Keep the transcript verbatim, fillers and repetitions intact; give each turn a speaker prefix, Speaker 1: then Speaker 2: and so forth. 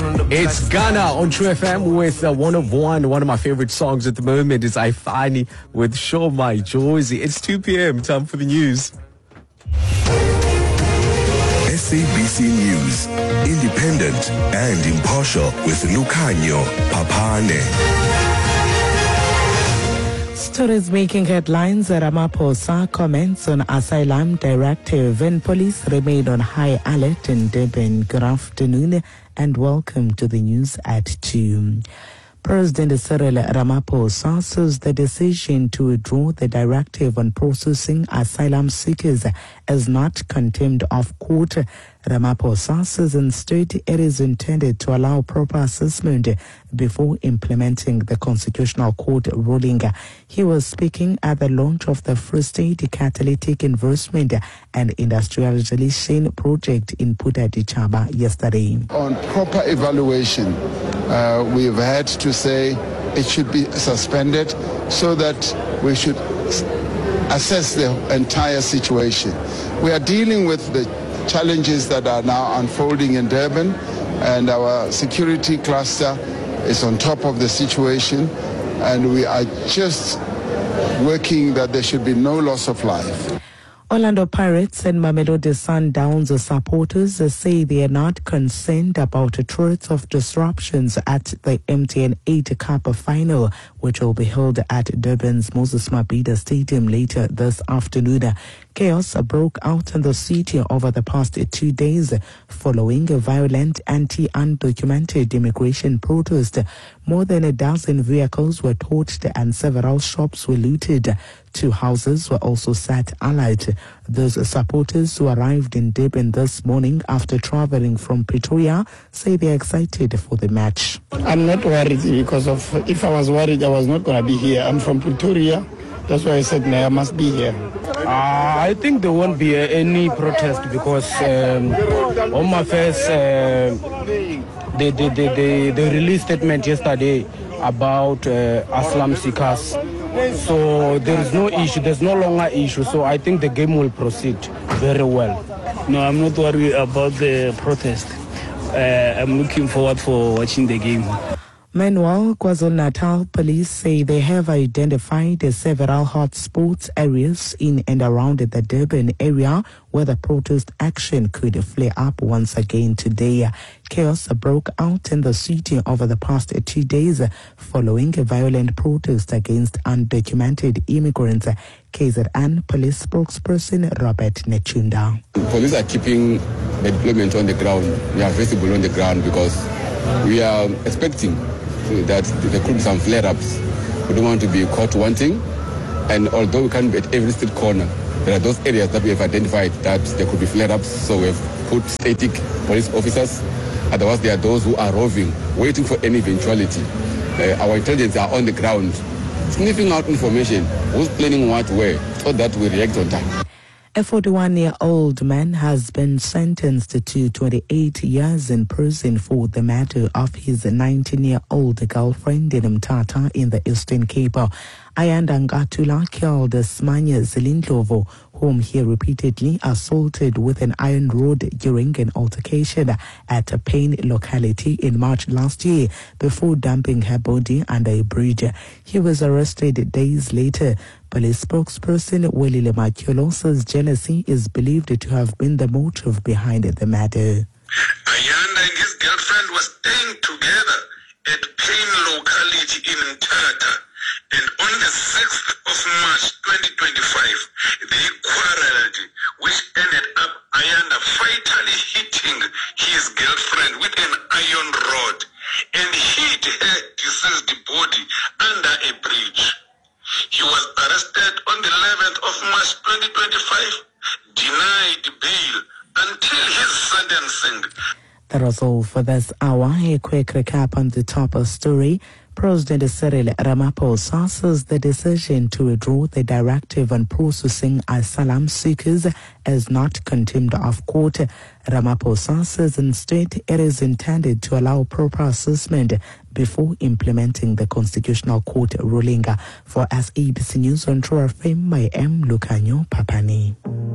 Speaker 1: It's Ghana on True F M with uh, one of one. One of my favorite songs at the moment is I Finally with Show My Joyzy. It's two p.m. Time for the news.
Speaker 2: S A B C News, independent and impartial with Lucanio Papane.
Speaker 3: Stories making headlines. Ramaphosa comments on asylum directive and police remain on high alert in Durban. Good afternoon and welcome to the news at two. President Cyril Ramaphosa says the decision to withdraw the directive on processing asylum seekers is not contempt of court. Ramaphosa says instead it is intended to allow proper assessment before implementing the Constitutional Court ruling. He was speaking at the launch of the Free State Catalytic Investment and Industrialization Project in Putadichaba yesterday.
Speaker 4: On proper evaluation, uh, we've had to say it should be suspended so that we should assess the entire situation. We are dealing with the challenges that are now unfolding in Durban, and our security cluster is on top of the situation, and we are just working that there should be no loss of life.
Speaker 3: Orlando Pirates and Mamelodi Sundowns supporters say they are not concerned about threats of disruptions at the M T N eight Cup final, which will be held at Durban's Moses Mabhida Stadium later this afternoon. Chaos broke out in the city over the past two days following a violent anti-undocumented immigration protest. More than a dozen vehicles were torched and several shops were looted. Two houses were also set alight. Those supporters who arrived in Durban this morning after traveling from Pretoria say they are excited for the match.
Speaker 5: I'm not worried because of if I was worried, I was not going to be here. I'm from Pretoria. That's why I said, no, I must be here.
Speaker 6: Uh, I think there won't be uh, any protest because um, Home Affairs, uh, they, they, they, they, they released a statement yesterday about uh, asylum seekers. So there is no issue, there's no longer issue. So I think the game will proceed very well.
Speaker 7: No, I'm not worried about the protest. Uh, I'm looking forward for watching the game.
Speaker 3: Meanwhile, KwaZulu-Natal police say they have identified several hotspot areas in and around the Durban area where the protest action could flare up once again today. Chaos broke out in the city over the past two days following a violent protest against undocumented immigrants. K Z N police spokesperson Robert Nechunda.
Speaker 8: Police are keeping the deployment on the ground. We are visible on the ground because we are expecting that there could be some flare-ups. We don't want to be caught wanting, and although we can't be at every street corner, there are those areas that we have identified that there could be flare-ups, so we have put static police officers. Otherwise, there are those who are roving, waiting for any eventuality. Uh, our intelligence are on the ground, sniffing out information, who's planning what where, so that we react on time.
Speaker 3: A forty-one-year-old man has been sentenced to twenty-eight years in prison for the murder of his nineteen-year-old girlfriend in Mthatha in the Eastern Cape. Ayanda Ngatula killed Smanya Zelindlovo, whom he repeatedly assaulted with an iron rod during an altercation at a Payne locality in March last year before dumping her body under a bridge. He was arrested days later. Police spokesperson Willie Lemakiolo says jealousy is believed to have been the motive behind the matter.
Speaker 9: Ayanda and his girlfriend were staying together at Payne locality in Mthatha. And on the sixth of March twenty twenty-five, they quarreled, which ended up Ayanda fatally hitting his girlfriend with an iron rod and hid her deceased body under a bridge. He was arrested on the eleventh of March twenty twenty-five, denied bail until his sentencing.
Speaker 3: That was all for this hour. A quick recap on the top of story. President Cyril Ramaphosa says the decision to withdraw the directive on processing asylum seekers is not contempt of court. Ramaphosa says instead it is intended to allow proper assessment before implementing the Constitutional Court ruling. For S A B C News on True F M, I am Lucanio Papani.